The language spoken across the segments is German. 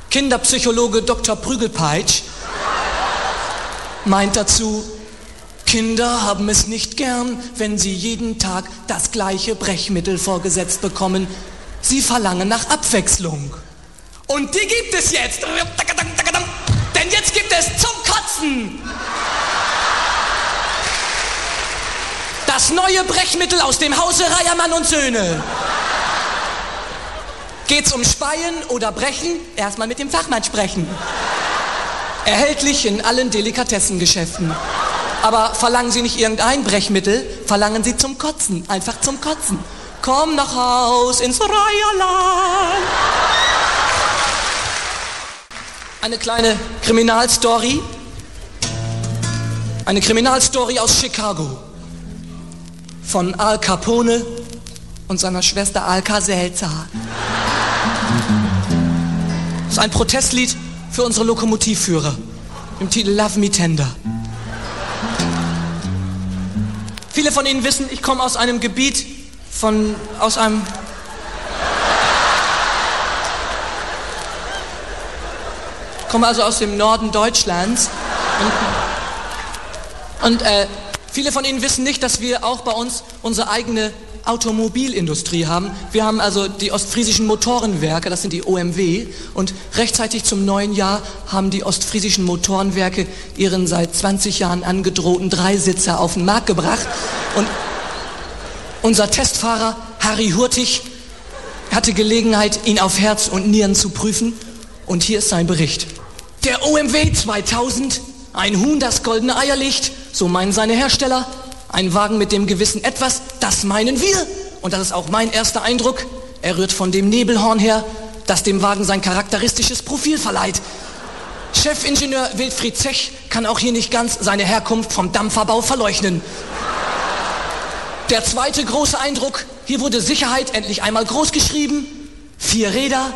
Kinderpsychologe Dr. Prügelpeitsch meint dazu: Kinder haben es nicht gern, wenn sie jeden Tag das gleiche Brechmittel vorgesetzt bekommen. Sie verlangen nach Abwechslung. Und die gibt es jetzt. Denn jetzt gibt es zum Kotzen das neue Brechmittel aus dem Hause Reiermann und Söhne. Geht's um Speien oder Brechen? Erstmal mit dem Fachmann sprechen. Erhältlich in allen Delikatessengeschäften. Aber verlangen Sie nicht irgendein Brechmittel, verlangen Sie zum Kotzen, einfach zum Kotzen. Komm nach Haus ins Reierland. Eine kleine Kriminalstory. Eine Kriminalstory aus Chicago. Von Al Capone und seiner Schwester Alka-Seltzer. Das ist ein Protestlied für unsere Lokomotivführer. Im Titel Love Me Tender. Viele von Ihnen wissen, ich komme aus einem Gebiet komme also aus dem Norden Deutschlands. Und viele von Ihnen wissen nicht, dass wir auch bei uns unsere eigene Automobilindustrie haben. Wir haben also die Ostfriesischen Motorenwerke, das sind die OMW, und rechtzeitig zum neuen Jahr haben die Ostfriesischen Motorenwerke ihren seit 20 Jahren angedrohten Dreisitzer auf den Markt gebracht. Und unser Testfahrer Harry Hurtig hatte Gelegenheit, ihn auf Herz und Nieren zu prüfen, und hier ist sein Bericht. Der OMW 2000, ein Huhn, das goldene Eier legt, so meinen seine Hersteller. Ein Wagen mit dem gewissen Etwas, das meinen wir. Und das ist auch mein erster Eindruck. Er rührt von dem Nebelhorn her, das dem Wagen sein charakteristisches Profil verleiht. Chefingenieur Wilfried Zech kann auch hier nicht ganz seine Herkunft vom Dampferbau verleugnen. Der zweite große Eindruck: hier wurde Sicherheit endlich einmal groß geschrieben. 4 Räder.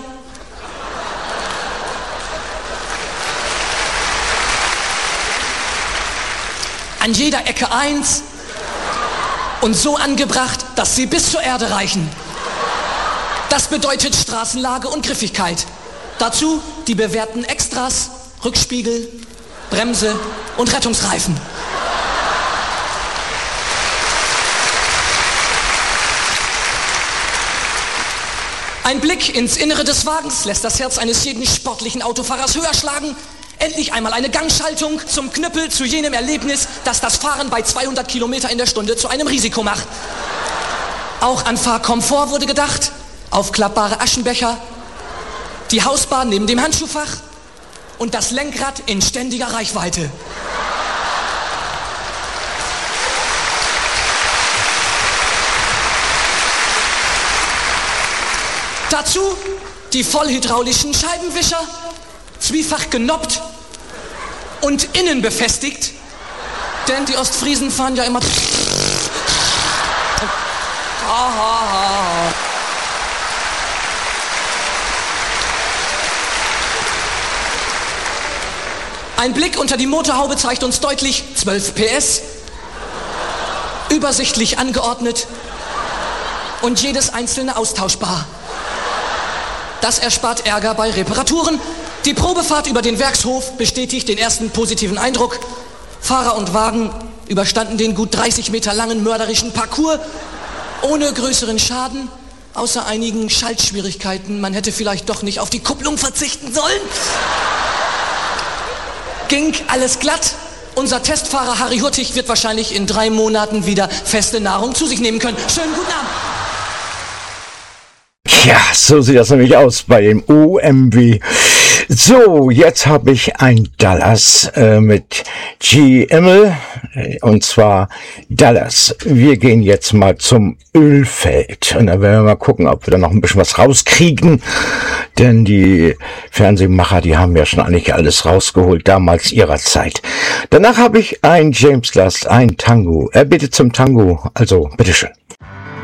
An jeder Ecke 1. Und so angebracht, dass sie bis zur Erde reichen. Das bedeutet Straßenlage und Griffigkeit. Dazu die bewährten Extras: Rückspiegel, Bremse und Rettungsreifen. Ein Blick ins Innere des Wagens lässt das Herz eines jeden sportlichen Autofahrers höher schlagen. Endlich einmal eine Gangschaltung zum Knüppel, zu jenem Erlebnis, das das Fahren bei 200 Kilometer in der Stunde zu einem Risiko macht. Auch an Fahrkomfort wurde gedacht. Aufklappbare Aschenbecher, die Hausbar neben dem Handschuhfach und das Lenkrad in ständiger Reichweite. Dazu die vollhydraulischen Scheibenwischer, zwiefach genoppt und innen befestigt, denn die Ostfriesen fahren ja immer. Ein Blick unter die Motorhaube zeigt uns deutlich 12 PS, übersichtlich angeordnet und jedes einzelne austauschbar. Das erspart Ärger bei Reparaturen. Die Probefahrt über den Werkshof bestätigt den ersten positiven Eindruck. Fahrer und Wagen überstanden den gut 30 Meter langen mörderischen Parcours ohne größeren Schaden, außer einigen Schaltschwierigkeiten. Man hätte vielleicht doch nicht auf die Kupplung verzichten sollen. Ging alles glatt. Unser Testfahrer Harry Hurtig wird wahrscheinlich in 3 Monaten wieder feste Nahrung zu sich nehmen können. Schönen guten Abend. Ja, so sieht das nämlich aus bei dem OMW. So, jetzt habe ich ein Dallas mit GML, und zwar Dallas. Wir gehen jetzt mal zum Ölfeld und dann werden wir mal gucken, ob wir da noch ein bisschen was rauskriegen, denn die Fernsehmacher, die haben ja schon eigentlich alles rausgeholt, damals ihrer Zeit. Danach habe ich ein James Last, ein Tango. Er bittet zum Tango, also bitteschön.